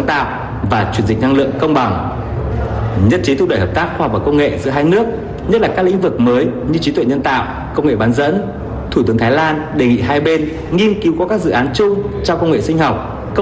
tạo và chuyển dịch năng lượng công bằng. Nhất trí thúc đẩy hợp tác khoa học và công nghệ giữa hai nước, nhất là các lĩnh vực mới như trí tuệ nhân tạo, công nghệ bán dẫn. Thủ tướng Thái Lan đề nghị hai bên nghiên cứu có các dự án chung trong công nghệ sinh học,